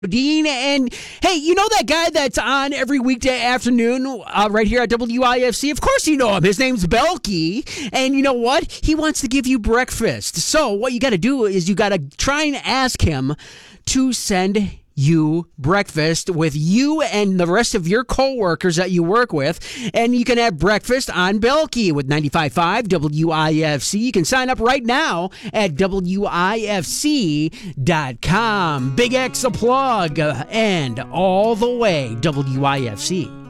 Dean, and hey, you know that guy that's on every weekday afternoon right here at WIFC? Of course you know him. His name's Belky, and you know what? He wants to give you breakfast. So what you got to do is you got to try and ask him to send you breakfast with you and the rest of your coworkers that you work with, and you can have breakfast on Belky with 95.5 WIFC. You can sign up right now at WIFC.com. Big X a plug, and all the way WIFC.